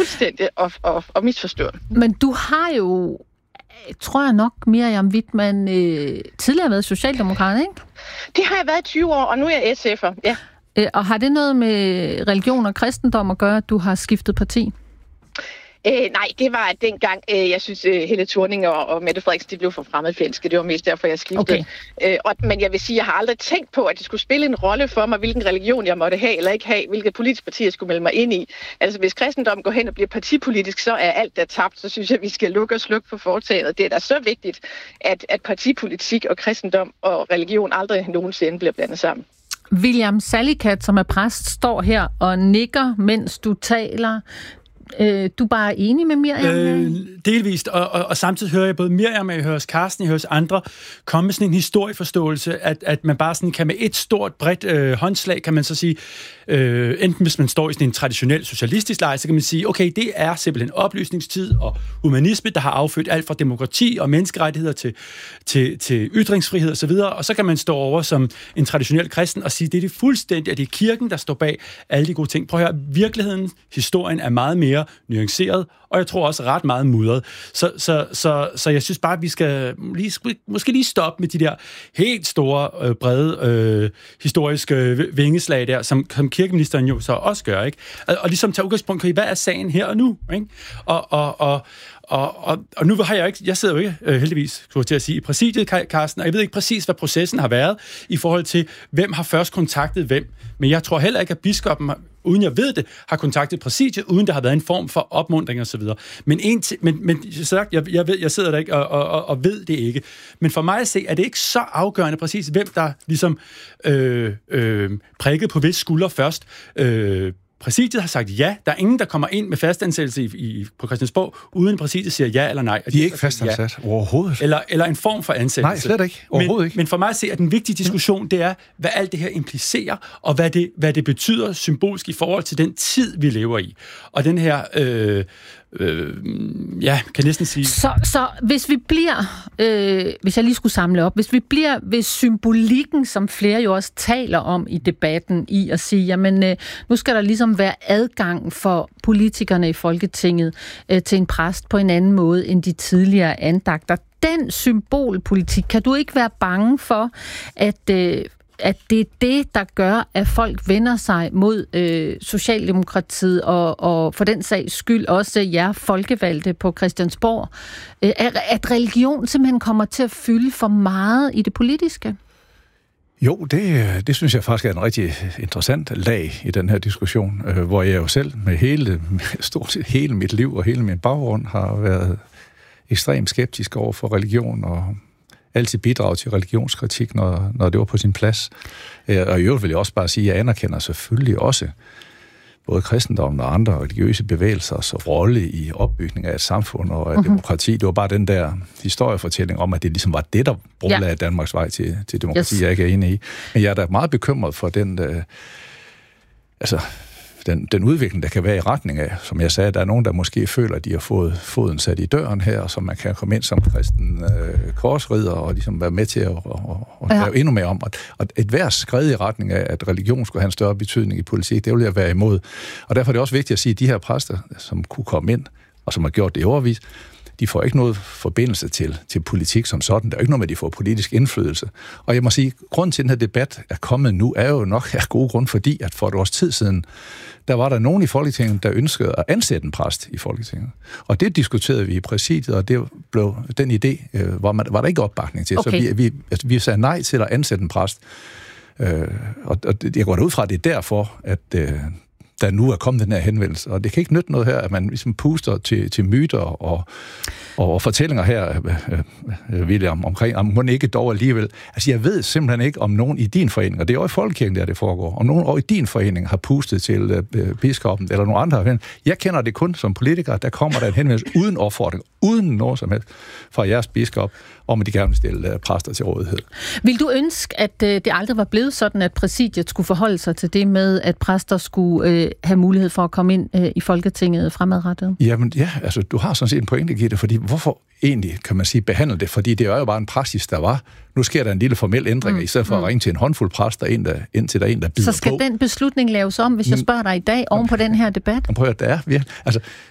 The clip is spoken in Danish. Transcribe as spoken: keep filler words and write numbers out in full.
fuldstændig og, og, og misforstået. Men du har jo, tror jeg nok, Miriam Widmann, øh, tidligere været socialdemokrat, ikke? Det har jeg været i tyve år, og nu er jeg S F'er, ja. Øh, og har det noget med religion og kristendom at gøre, at du har skiftet parti? Øh, nej, det var dengang, øh, jeg synes, øh, Helle Thorning og, og Mette Frederiksen, de blev for fremmedfjendske. Det var mest derfor, jeg skiftede. Okay. Øh, og, men jeg vil sige, jeg har aldrig tænkt på, at det skulle spille en rolle for mig, hvilken religion jeg måtte have eller ikke have, hvilket politisk parti jeg skulle melde mig ind i. Altså, hvis kristendom går hen og bliver partipolitisk, så er alt der tabt. Så synes jeg, at vi skal lukke og slukke for foretaget. Det er da så vigtigt, at, at partipolitik og kristendom og religion aldrig nogensinde bliver blandet sammen. William Salikat, som er præst, står her og nikker, mens du taler. Øh, du er bare enig med Miriam? Øh, delvist, og, og, og samtidig hører jeg både Miriam, jeg hører Karsten, jeg hører andre komme med sådan en historieforståelse, at, at man bare sådan kan med et stort, bredt øh, håndslag, kan man så sige, øh, enten hvis man står i sådan en traditionel socialistisk lejr, så kan man sige, okay, det er simpelthen oplysningstid og humanisme, der har affødt alt fra demokrati og menneskerettigheder til, til, til ytringsfrihed og så videre, og så kan man stå over som en traditionel kristen og sige, det er det fuldstændig, at det er kirken, der står bag alle de gode ting. Prøv at høre, virkeligheden, historien er meget mere nuanceret, og jeg tror også ret meget mudret. Så, så, så, så jeg synes bare, at vi skal lige, måske lige stoppe med de der helt store, øh, brede øh, historiske vingeslag der, som, som kirkeministeren jo så også gør, ikke? Og, og ligesom tage udgangspunkt i, hvad er sagen her og nu, ikke? Og, og, og Og, og, og nu har jeg ikke, jeg sidder jo ikke øh, heldigvis, skulle jeg til at sige, i præsidiet, Karsten, og jeg ved ikke præcis, hvad processen har været i forhold til, hvem har først kontaktet hvem. Men jeg tror heller ikke, at biskoppen, uden jeg ved det, har kontaktet præsidiet, uden der har været en form for opmuntring og så videre. Men, en t- men, men sagt, jeg, jeg, ved, jeg sidder der ikke og, og, og ved det ikke. Men for mig at se, er det ikke så afgørende præcis, hvem der ligesom øh, øh, prikkede på vis skulder først. Øh, Præsidiet har sagt ja. Der er ingen, der kommer ind med fastansættelse i, i, på Christiansborg, uden præsidiet siger ja eller nej. De er ikke fastansat ja. Overhovedet. Eller, eller en form for ansættelse. Nej, slet ikke. Overhovedet men, ikke. Men for mig at se, at den vigtige diskussion, det er, hvad alt det her implicerer, og hvad det, hvad det betyder symbolsk i forhold til den tid, vi lever i. Og den her... Øh, Øh, ja, kan næsten sige... Så, så hvis vi bliver, øh, hvis jeg lige skulle samle op, hvis vi bliver ved symbolikken, som flere jo også taler om i debatten, i at sige, jamen øh, nu skal der ligesom være adgang for politikerne i Folketinget øh, til en præst på en anden måde end de tidligere andagter. Den symbolpolitik, kan du ikke være bange for, at... Øh, at det er det, der gør, at folk vender sig mod øh, Socialdemokratiet, og, og for den sags skyld også jer folkevalgte på Christiansborg, øh, at, at religion simpelthen kommer til at fylde for meget i det politiske? Jo, det, det synes jeg faktisk er en rigtig interessant lag i den her diskussion, øh, hvor jeg jo selv med hele, stort set hele mit liv og hele min baggrund har været ekstremt skeptisk over for religion og altid bidrage til religionskritik, når, når det var på sin plads. Og i øvrigt vil jeg også bare sige, at jeg anerkender selvfølgelig også både kristendommen og andre religiøse bevægelsers rolle i opbygning af et samfund og af mm-hmm. demokrati. Det var bare den der historiefortælling om, at det ligesom var det, der grundlagde ja. Danmarks vej til, til demokrati, yes. jeg ikke er enig i. Men jeg er da meget bekymret for den... Øh, altså... Den, den udvikling, der kan være i retning af, som jeg sagde, der er nogen, der måske føler, at de har fået foden sat i døren her, så man kan komme ind som kristen øh, korsridder og ligesom være med til at og, og ja. lave endnu mere om. Og, og et hver skred i retning af, at religion skulle have en større betydning i politik, det vil jeg være imod. Og derfor er det også vigtigt at sige, at de her præster, som kunne komme ind, og som har gjort det i overvis, de får ikke noget forbindelse til, til politik som sådan. Der er ikke noget med, at de får politisk indflydelse. Og jeg må sige, grunden til, at den her debat er kommet nu, er jo nok af gode grund, fordi at for et års tid siden, der var der nogen i Folketinget, der ønskede at ansætte en præst i Folketinget. Og det diskuterede vi i præsidiet, og det blev den idé, øh, var, man, var der ikke opbakning til. Okay. Så vi, vi, altså, vi sagde nej til at ansætte en præst. Øh, og, og jeg går da ud fra, at det er derfor, at... Øh, der nu er kommet den her henvendelse. Og det kan ikke nytte noget her, at man ligesom puster til, til myter og, og, og fortællinger her, øh, William, omkring, om man ikke dog alligevel. Altså, jeg ved simpelthen ikke, om nogen i din forening, og det er jo i Folkekirken, der det foregår, om nogen i din forening har pustet til øh, biskoppen eller nogen andre. Jeg kender det kun som politiker, der kommer der en henvendelse uden opfordring, uden noget som helst fra jeres biskop, om at de gerne vil stille øh, præster til rådighed. Vil du ønske, at øh, det aldrig var blevet sådan, at præsidiet skulle forholde sig til det med, at præster skulle øh, have mulighed for at komme ind øh, i Folketinget fremadrettet? Jamen ja, altså du har sådan set en pointe, Gitte, fordi hvorfor egentlig, kan man sige, behandle det? Fordi det er jo bare en praksis, der var. Nu sker der en lille formel ændring, mm. i stedet for mm. at ringe til en håndfuld præster, ind der, indtil der er en, der bider på. Så skal på. Den beslutning laves om, hvis jeg spørger dig i dag, oven på den her debat? Prøv at det er virkelig. Altså,